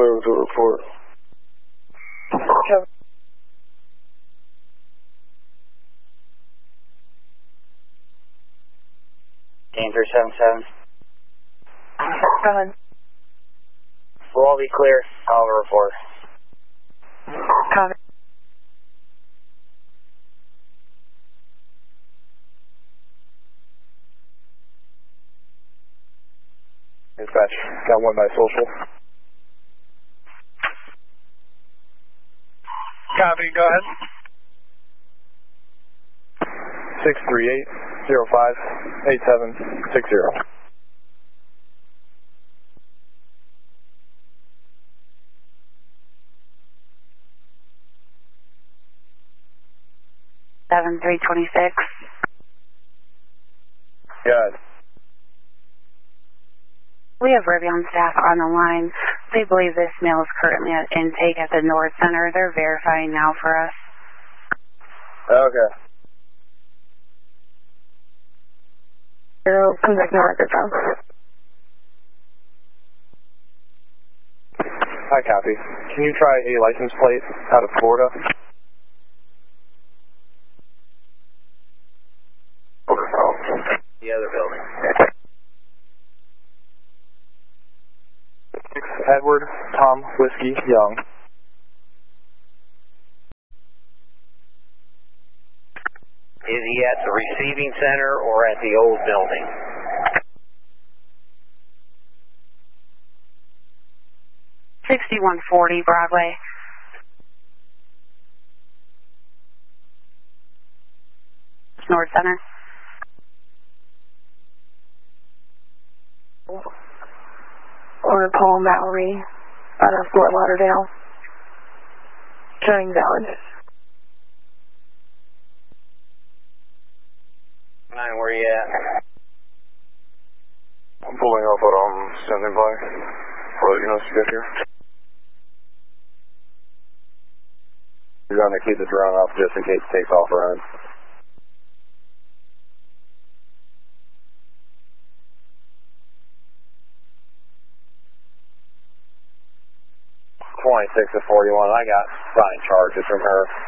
clear to report. Cover. Team 377. Go ahead. We'll all be clear. I'll report. Cover. Dispatch, got one by social. Copy, go ahead. 638-05-8760. Seven 326. Good. We have Rivian staff on the line. They believe this mail is currently at intake at the North Center. They're verifying now for us. Okay. Zero, come back to record phone. Hi, copy. Can you try a license plate out of Florida? The other building. Edward Tom Whiskey Young. Is he at the receiving center or at the old building? $6140 Broadway. North Center. Or Paul Mallory out of Fort Lauderdale. Showing valid. Nine, where you at? I'm pulling up, but I'm standing by. I'll let you know as you get here. You're going to keep the drone off just in case it takes off around. .26 of 41. I got signed charges from her.